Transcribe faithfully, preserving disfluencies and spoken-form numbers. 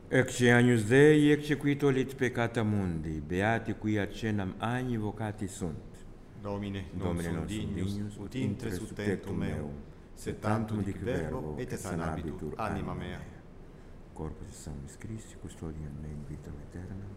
Ecce agnus Dei, ecce qui tollit peccata mundi, beati qui accenam agni vocati sunt. Domine, non Domine sum non sum dignus, dignus, ut intre intre subtentum meum, sed tantum dic verbo, et sanabitur anima mea. Corpus Sanctis Christi, custodiam me in vitam aeternam.